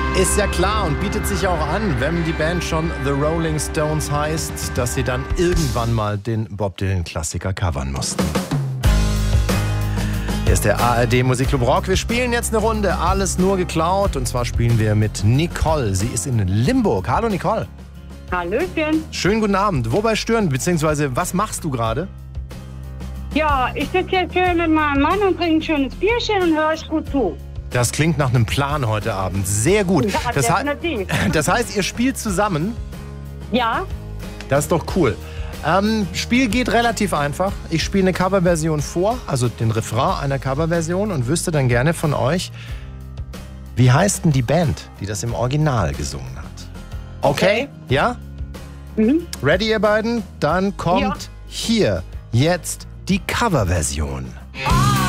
Ist ja klar und bietet sich auch an, wenn die Band schon The Rolling Stones heißt, dass sie dann irgendwann mal den Bob Dylan-Klassiker covern mussten. Hier ist der ARD Musikclub Rock. Wir spielen jetzt eine Runde, alles nur geklaut. Und zwar spielen wir mit Nicole. Sie ist in Limburg. Hallo Nicole. Hallöchen. Schönen guten Abend. Wobei stören, beziehungsweise was machst du gerade? Ja, ich sitze jetzt hier mit meinem Mann und trinke ein schönes Bierchen und höre euch gut zu. Das klingt nach einem Plan heute Abend. Sehr gut. Ja, definitiv. Das heißt, ihr spielt zusammen? Ja. Das ist doch cool. Spiel geht relativ einfach. Ich spiele eine Coverversion vor, also den Refrain einer Coverversion und wüsste dann gerne von euch, wie heißt denn die Band, die das im Original gesungen hat? Okay? Ja? Mhm. Ready, ihr beiden? Dann kommt hier jetzt die Coverversion.